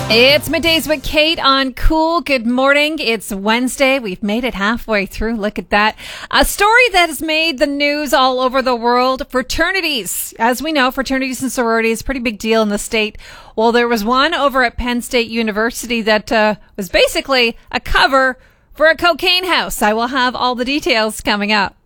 It's Middays with Kate on Cool. Good morning. It's Wednesday. We've made it halfway through. Look at that. A story that has made the news all over the world. Fraternities. As we know, fraternities and sororities, pretty big deal in the state. Well, there was one over at Penn State University that was basically a cover for a cocaine house. I will have all the details coming up.